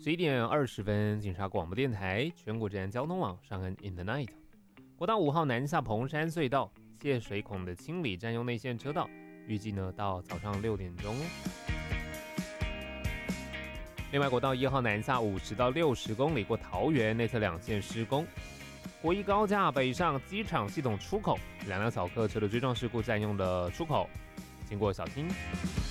11点20分，警察广播电台全国治安交通网上恩 in the night。国道5号南下蓬山隧道泄水孔的清理占用内线车道，预计呢到早上6点钟。另外，国道1号南下50到60公里过桃园内侧2线施工。国一高架北上机场系统出口，2辆小客车的追撞事故占用了出口，经过小心。